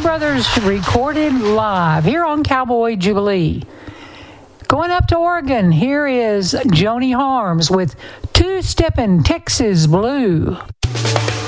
Brothers recorded live here on Cowboy Jubilee. Going up to Oregon, here is Joni Harms with Two-Steppin' Texas Blue.